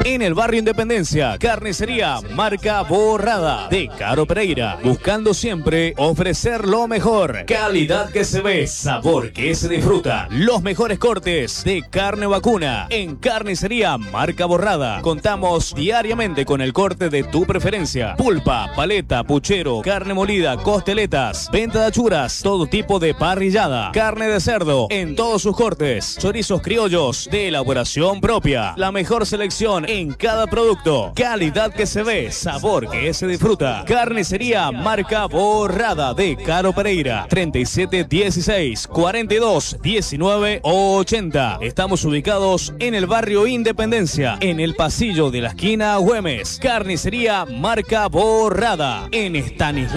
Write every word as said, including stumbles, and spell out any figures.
En el barrio Independencia, carnicería marca Borrada de Caro Pereira, buscando siempre ofrecer lo mejor. Calidad que se ve, sabor que se disfruta. Los mejores cortes de carne vacuna en carnicería marca Borrada. Contamos diariamente con el corte de tu preferencia. Pulpa, paleta, puchero, carne molida, costeletas, venta de achuras, todo tipo de parrillada, carne de cerdo en todos sus cortes, chorizos criollos de elaboración propia. La mejor selección en cada producto. Calidad que se ve, sabor que se disfruta. Carnicería marca Borrada de Caro Pereira. treinta y siete dieciséis cuarenta y dos diecinueve ochenta. Estamos ubicados en el barrio Independencia, en el pasillo de la esquina Güemes. Carnicería marca Borrada en Estanislao